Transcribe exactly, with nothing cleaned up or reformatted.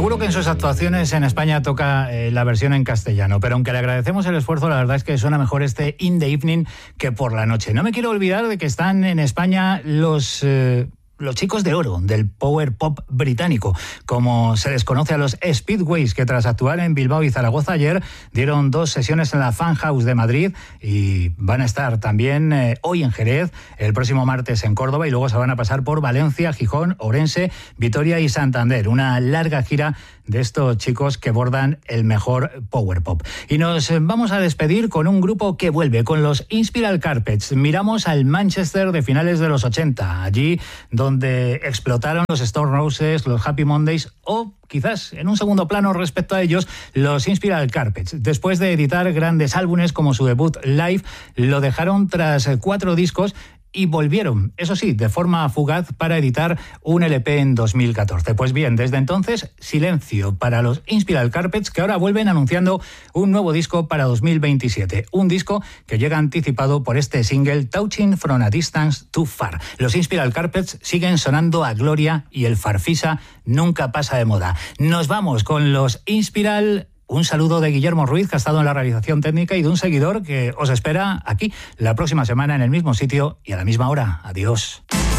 Seguro que en sus actuaciones en España toca eh, la versión en castellano, pero aunque le agradecemos el esfuerzo, la verdad es que suena mejor este In the Evening que Por la Noche. No me quiero olvidar de que están en España los... Eh, Los chicos de oro del power pop británico, como se les conoce a los Speedways, que tras actuar en Bilbao y Zaragoza ayer dieron dos sesiones en la Fan House de Madrid y van a estar también eh, hoy en Jerez, el próximo martes en Córdoba y luego se van a pasar por Valencia, Gijón, Ourense, Vitoria y Santander. Una larga gira de estos chicos que bordan el mejor power pop. Y nos vamos a despedir con un grupo que vuelve, con los Inspiral Carpets. Miramos al Manchester de finales de los ochenta, allí donde donde explotaron los Stone Roses, los Happy Mondays o quizás en un segundo plano respecto a ellos los Inspiral Carpets. Después de editar grandes álbumes como su debut Live, lo dejaron tras cuatro discos y volvieron, eso sí, de forma fugaz para editar un L P en dos mil catorce. Pues bien, desde entonces, silencio para los Inspiral Carpets, que ahora vuelven anunciando un nuevo disco para dos mil veintisiete. Un disco que llega anticipado por este single Touching from a Distance Too Far. Los Inspiral Carpets siguen sonando a gloria y el farfisa nunca pasa de moda. Nos vamos con los Inspiral. Un saludo de Guillermo Ruiz, que ha estado en la realización técnica, y de un seguidor que os espera aquí la próxima semana en el mismo sitio y a la misma hora. Adiós.